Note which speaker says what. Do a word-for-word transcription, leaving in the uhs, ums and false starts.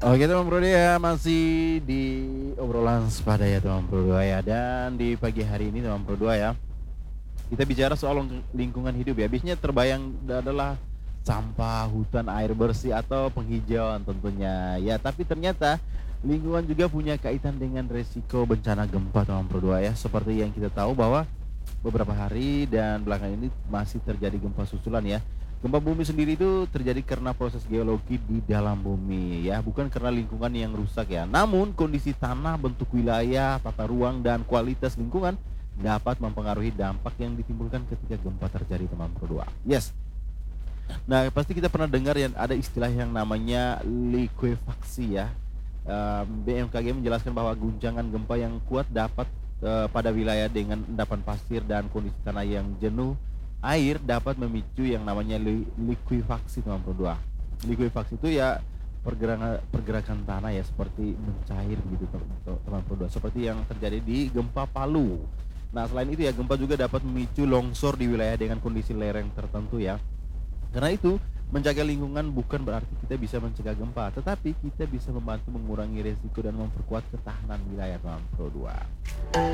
Speaker 1: Oke teman Bro ya, masih di obrolan sepada ya teman Bro dua ya. Dan di pagi hari ini teman Bro dua ya, kita bicara soal lingk- lingkungan hidup ya. Biasanya terbayang adalah sampah, hutan, air bersih atau penghijauan tentunya. Ya, tapi ternyata lingkungan juga punya kaitan dengan resiko bencana gempa teman Bro dua ya. Seperti yang kita tahu bahwa beberapa hari dan belakangan ini masih terjadi gempa susulan ya. Gempa bumi sendiri itu terjadi karena proses geologi di dalam bumi ya, bukan karena lingkungan yang rusak ya. Namun kondisi tanah, bentuk wilayah, tata ruang dan kualitas lingkungan dapat mempengaruhi dampak yang ditimbulkan ketika gempa terjadi teman Pro dua. Yes. Nah, pasti kita pernah dengar yang ada istilah yang namanya likuifaksi ya. Em, B M K G menjelaskan bahwa guncangan gempa yang kuat dapat eh, pada wilayah dengan endapan pasir dan kondisi tanah yang jenuh air dapat memicu yang namanya li- likuifaksi teman Pro dua. Likuifaksi itu ya pergerakan pergerakan tanah ya seperti mencair begitu teman teman Pro dua, seperti yang terjadi di gempa Palu. Nah, selain itu ya gempa juga dapat memicu longsor di wilayah dengan kondisi lereng tertentu ya. Karena itu, menjaga lingkungan bukan berarti kita bisa mencegah gempa, tetapi kita bisa membantu mengurangi resiko dan memperkuat ketahanan wilayah teman Pro dua.